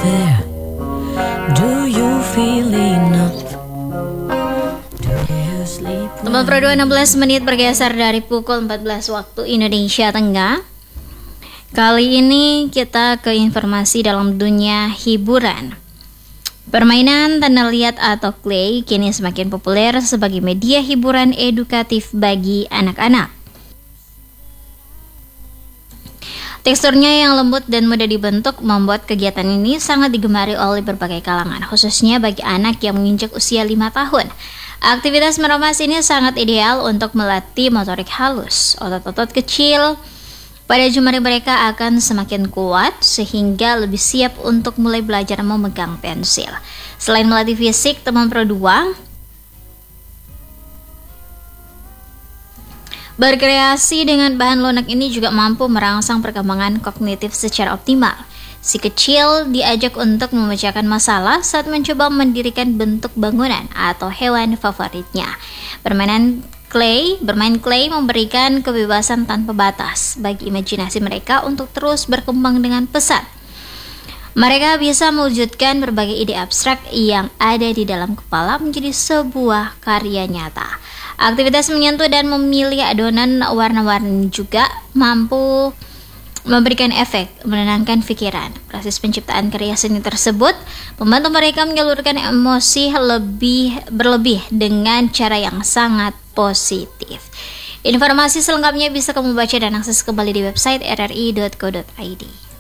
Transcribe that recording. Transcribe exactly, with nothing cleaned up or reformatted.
there? Do you feel enough? Do you sleep well? Teman Pro dua enam belas menit bergeser dari pukul empat belas waktu Indonesia Tengah. Kali ini kita ke informasi dalam dunia hiburan. Permainan tanda liat atau clay kini semakin populer sebagai media hiburan edukatif bagi anak-anak. Teksturnya yang lembut dan mudah dibentuk membuat kegiatan ini sangat digemari oleh berbagai kalangan, khususnya bagi anak yang menginjak usia lima tahun. Aktivitas meremas ini sangat ideal untuk melatih motorik halus. Otot-otot kecil pada jemari mereka akan semakin kuat sehingga lebih siap untuk mulai belajar memegang pensil. Selain melatih fisik, teman Pro dua berkreasi dengan bahan lunak ini juga mampu merangsang perkembangan kognitif secara optimal. Si kecil diajak untuk memecahkan masalah saat mencoba mendirikan bentuk bangunan atau hewan favoritnya. Permainan clay, bermain clay memberikan kebebasan tanpa batas bagi imajinasi mereka untuk terus berkembang dengan pesat. Mereka bisa mewujudkan berbagai ide abstrak yang ada di dalam kepala menjadi sebuah karya nyata. Aktivitas menyentuh dan memilih adonan warna-warni juga mampu memberikan efek menenangkan pikiran. Proses penciptaan karya seni tersebut membantu mereka menyalurkan emosi lebih berlebih dengan cara yang sangat positif. Informasi selengkapnya bisa kamu baca dan akses kembali di website r r i dot co dot i d.